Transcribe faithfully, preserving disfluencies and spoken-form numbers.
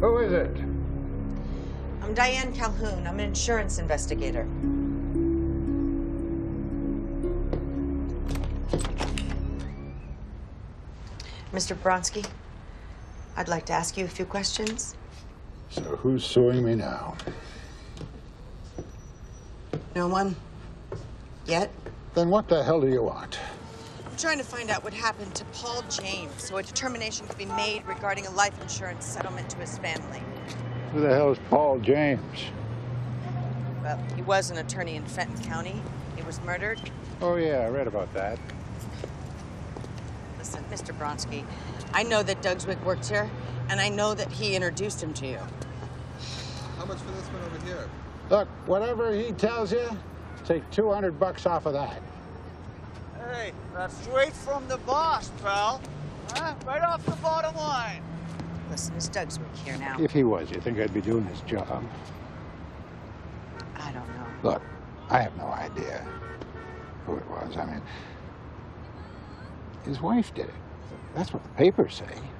Who is it? I'm Diane Calhoun. I'm an insurance investigator. Mister Bronski, I'd like to ask you a few questions. So who's suing me now? No one? Yet? Then what the hell do you want? I'm trying to find out what happened to Paul James so a determination can be made regarding a life insurance settlement to his family. Who the hell is Paul James? Well, he was an attorney in Fenton County. He was murdered. Oh, yeah, I read about that. Listen, Mister Bronski, I know that Dougswick works here, and I know that he introduced him to you. How much for this one over here? Look, whatever he tells you, take two hundred bucks off of that. Hey, that's straight from the boss, pal. Huh? Right off the bottom line. Listen, is Dougswick here now? If he was, you think I'd be doing his job? I don't know. Look, I have no idea who it was. I mean, his wife did it. That's what the papers say.